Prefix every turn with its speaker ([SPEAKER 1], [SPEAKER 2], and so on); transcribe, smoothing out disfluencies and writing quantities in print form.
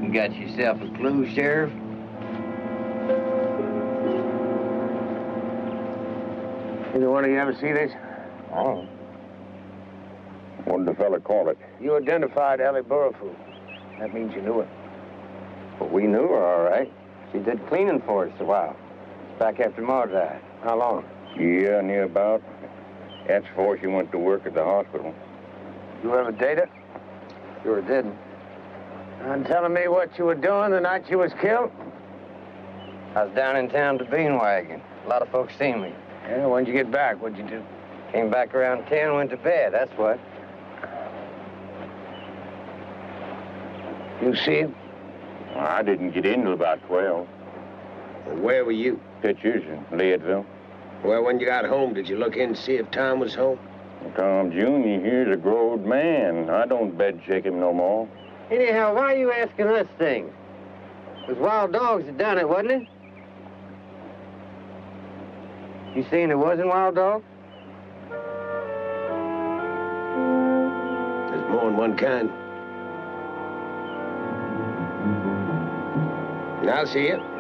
[SPEAKER 1] You got yourself a clue, Sheriff?
[SPEAKER 2] Either one of you ever see this?
[SPEAKER 3] Oh. What did the fella call it?
[SPEAKER 2] You identified Ellie Burrowfoot. That means you knew her.
[SPEAKER 1] Well, we knew her, all right. She did cleaning for us a while. Back after Ma died.
[SPEAKER 2] How long?
[SPEAKER 3] Yeah, near about. That's before she went to work at the hospital.
[SPEAKER 2] You ever date her?
[SPEAKER 1] Sure didn't.
[SPEAKER 2] And telling me what you were doing the night she was killed?
[SPEAKER 1] I was down in town to bean wagon. A lot of folks seen me.
[SPEAKER 2] Yeah, when'd you get back? What'd you do?
[SPEAKER 1] Came back around 10, went to bed, that's what.
[SPEAKER 2] You see him?
[SPEAKER 3] Well, I didn't get in till about 12.
[SPEAKER 2] Well, where were you?
[SPEAKER 3] Pictures in Leadville.
[SPEAKER 2] Well, when you got home, did you look in to see if Tom was home?
[SPEAKER 3] Tom Jr. here's a growed man. I don't bed shake him no more.
[SPEAKER 1] Anyhow, why are you asking us things? It was wild dogs that done it, wasn't it? You saying it wasn't wild dogs?
[SPEAKER 2] There's more than one kind. I'll see you.